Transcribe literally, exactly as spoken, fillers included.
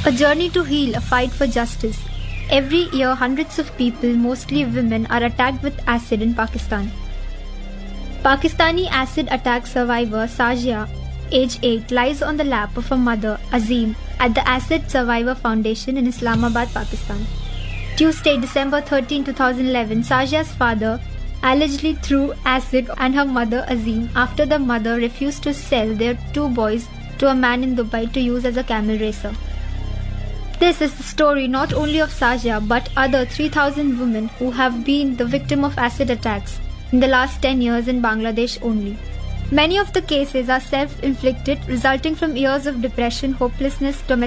A journey to heal, a fight for justice. Every year, hundreds of people, mostly women, are attacked with acid in Pakistan. Pakistani acid attack survivor Sajia, age eight, lies on the lap of her mother, Azim, at the Acid Survivor Foundation in Islamabad, Pakistan. Tuesday, December thirteenth, twenty eleven, Sajia's father allegedly threw acid on her mother, Azim, after the mother refused to sell their two boys to a man in Dubai to use as a camel racer. This is the story not only of Sajia but other three thousand women who have been the victim of acid attacks in the last ten years in Bangladesh only. Many of the cases are self-inflicted, resulting from years of depression, hopelessness, domestic